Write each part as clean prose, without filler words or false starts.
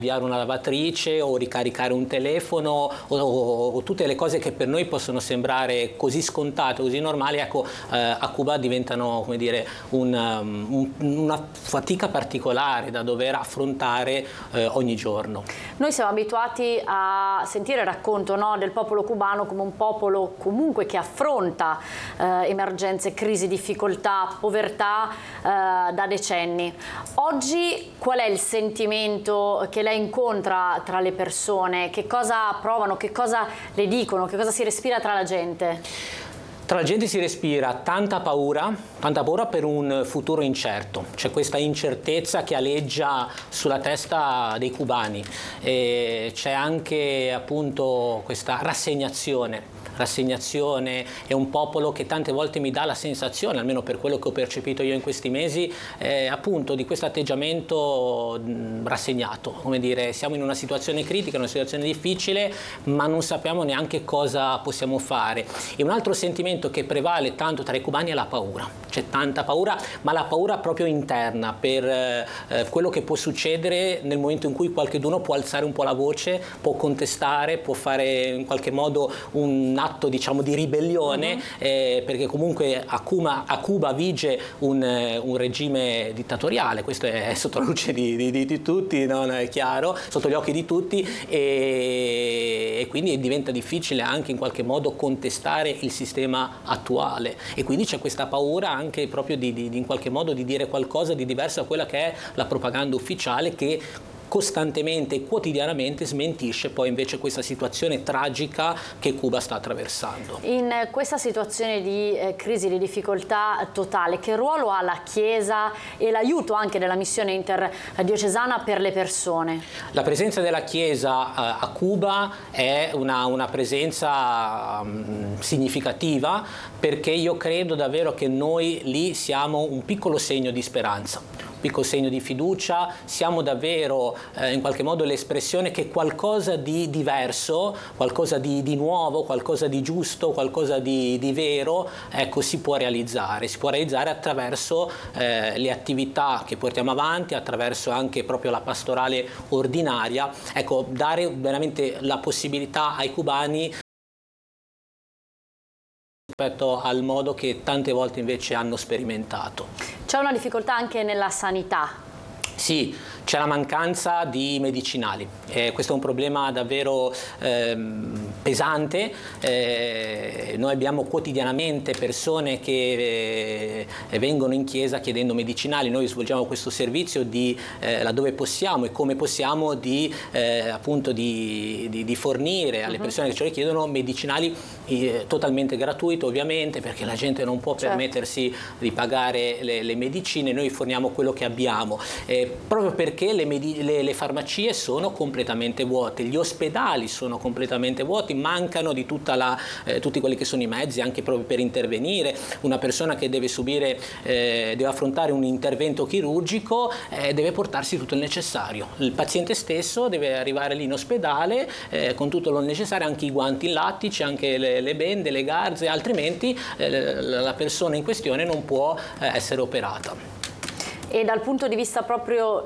avviare una lavatrice o ricaricare un telefono o tutte le cose che per noi possono sembrare così scontate, così normali, ecco, a Cuba diventano, come dire, una fatica particolare da dover affrontare ogni giorno. Noi siamo abituati a sentire il racconto, no, del popolo cubano come un popolo comunque che affronta emergenze, crisi, difficoltà, povertà da decenni. Oggi qual è il sentimento che lei incontra tra le persone? Che cosa provano, che cosa le dicono, che cosa si respira tra la gente? Tra la gente si respira tanta paura per un futuro incerto. C'è questa incertezza che aleggia sulla testa dei cubani e c'è anche appunto questa rassegnazione. È un popolo che tante volte mi dà la sensazione, almeno per quello che ho percepito io in questi mesi, appunto di questo atteggiamento rassegnato, come dire, siamo in una situazione critica, una situazione difficile, ma non sappiamo neanche cosa possiamo fare. E un altro sentimento che prevale tanto tra i cubani è la paura. C'è tanta paura, ma la paura proprio interna per quello che può succedere nel momento in cui qualcuno può alzare un po' la voce, può contestare, può fare in qualche modo un atto, diciamo, di ribellione, perché comunque a Cuba vige un regime dittatoriale, questo è sotto la luce di tutti, non è chiaro, sotto gli occhi di tutti, e quindi diventa difficile anche in qualche modo contestare il sistema attuale, e quindi c'è questa paura anche proprio di in qualche modo di dire qualcosa di diverso a quella che è la propaganda ufficiale, che costantemente e quotidianamente smentisce poi invece questa situazione tragica che Cuba sta attraversando. In questa situazione di crisi, di difficoltà totale, che ruolo ha la Chiesa e l'aiuto anche della missione interdiocesana per le persone? La presenza della Chiesa a Cuba è una presenza significativa, perché io credo davvero che noi lì siamo un piccolo segno di speranza, piccolo segno di fiducia, siamo davvero in qualche modo l'espressione che qualcosa di diverso, qualcosa di nuovo, qualcosa di giusto, qualcosa di vero, ecco, si può realizzare attraverso le attività che portiamo avanti, attraverso anche proprio la pastorale ordinaria, ecco, dare veramente la possibilità ai cubani rispetto al modo che tante volte invece hanno sperimentato. C'è una difficoltà anche nella sanità? Sì, c'è la mancanza di medicinali, questo è un problema davvero pesante. Noi abbiamo quotidianamente persone che vengono in chiesa chiedendo medicinali, noi svolgiamo questo servizio laddove possiamo e come possiamo appunto di fornire alle persone che ce le chiedono medicinali totalmente gratuito, ovviamente, perché la gente non può permettersi di pagare le medicine, noi forniamo quello che abbiamo. Proprio perché le farmacie sono completamente vuote, gli ospedali sono completamente vuoti, mancano di tutti quelli che sono i mezzi anche proprio per intervenire. Una persona che deve affrontare un intervento chirurgico deve portarsi tutto il necessario. Il paziente stesso deve arrivare lì in ospedale con tutto lo necessario, anche i guanti in lattice, anche le bende, le garze, altrimenti la persona in questione non può essere operata. E dal punto di vista proprio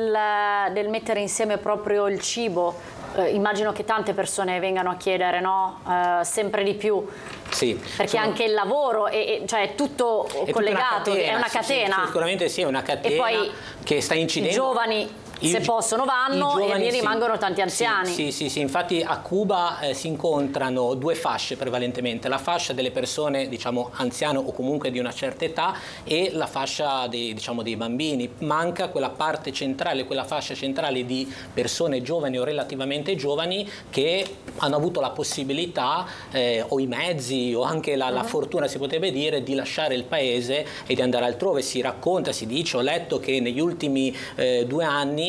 del mettere insieme proprio il cibo, immagino che tante persone vengano a chiedere, no? Sempre di più. Sì, perché anche il lavoro cioè è tutto collegato, è una catena. Sì, sicuramente sì, è una catena, e poi che sta incidendo. I giovani, se possono, vanno, e lì rimangono tanti anziani. Sì, infatti a Cuba si incontrano due fasce prevalentemente, la fascia delle persone, diciamo, anziane o comunque di una certa età, e la fascia dei bambini. Manca quella parte centrale, quella fascia centrale di persone giovani o relativamente giovani che hanno avuto la possibilità o i mezzi o anche la fortuna, si potrebbe dire, di lasciare il paese e di andare altrove. Si racconta, si dice, ho letto che negli ultimi 2 anni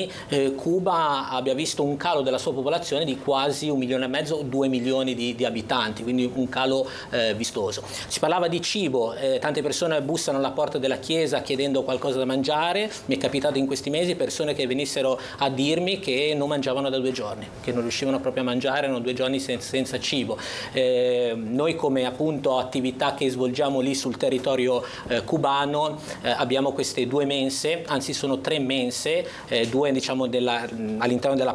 Cuba abbia visto un calo della sua popolazione di quasi 1,5 milioni, 2 milioni di abitanti, quindi un calo vistoso. Si parlava di cibo, tante persone bussano alla porta della chiesa chiedendo qualcosa da mangiare. Mi è capitato in questi mesi persone che venissero a dirmi che non mangiavano da 2 giorni, che non riuscivano proprio a mangiare, erano 2 giorni senza cibo. Noi come appunto attività che svolgiamo lì sul territorio cubano abbiamo queste 2 mense, anzi sono 3 mense, 2 diciamo all'interno della